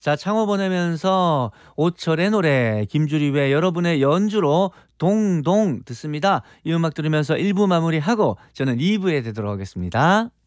자, 창호 보내면서 오철의 노래 김주리 외 여러분의 연주로 동동 듣습니다. 이 음악 들으면서 1부 마무리하고 저는 2부에 되도록 하겠습니다.